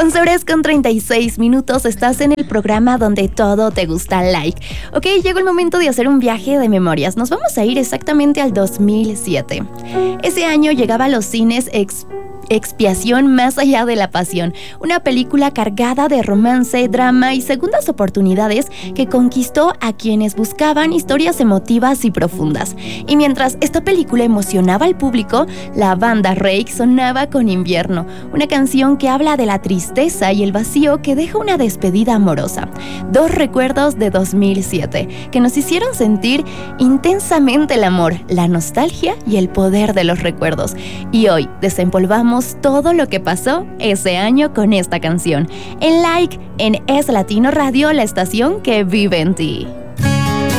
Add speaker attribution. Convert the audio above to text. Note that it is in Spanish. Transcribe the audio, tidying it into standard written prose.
Speaker 1: 11:36, estás en el programa donde todo te gusta like. Ok, llegó el momento de hacer un viaje de memorias. Nos vamos a ir exactamente al 2007. Ese año llegaba a los cines Expiación más allá de la pasión, una película cargada de romance, drama y segundas oportunidades que conquistó a quienes buscaban historias emotivas y profundas. Y mientras esta película emocionaba al público, la banda Rake sonaba con Invierno, una canción que habla de la tristeza y el vacío que deja una despedida amorosa. Dos recuerdos de 2007 que nos hicieron sentir intensamente el amor, la nostalgia y el poder de los recuerdos. Y hoy desempolvamos todo lo que pasó ese año con esta canción. En Like, en Es Latino Radio, la estación que vive en ti.